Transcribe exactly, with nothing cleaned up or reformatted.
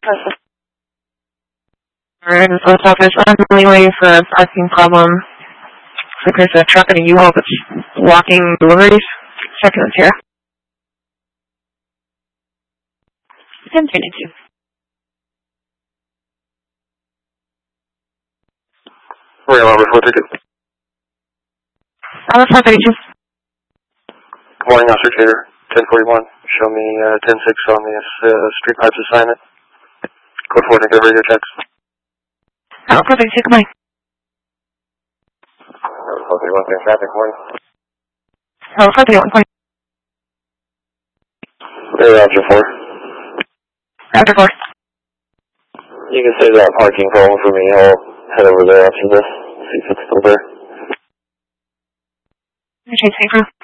Alright, the post office. I'm really waiting for a parking problem. So there's a truck and a U-Haul that's blocking deliveries. Checking this here. ten thirty-two. We're on four ticket. I'm four thirty-two. Good morning, Officer Tater. ten forty-one. Show me uh, ten six on the uh, street pipes assignment. Code four, negative radio checks. Oh, four thirty-two, come on. four thirty-one, clear traffic, morning. Oh, four thirty-one, point. Hey, Roger four. Roger four. You can save that parking problem for me. I'll head over there after this. See if it's still there. Okay, safe room.